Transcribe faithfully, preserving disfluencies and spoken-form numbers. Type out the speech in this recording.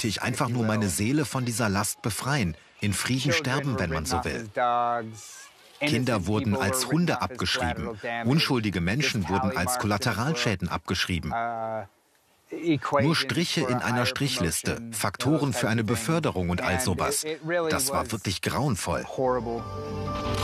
wollte ich einfach nur meine Seele von dieser Last befreien, in Frieden sterben, wenn man so will. Kinder wurden als Hunde abgeschrieben. Unschuldige Menschen wurden als Kollateralschäden abgeschrieben. Nur Striche in einer Strichliste, Faktoren für eine Beförderung und all sowas. Das war wirklich grauenvoll.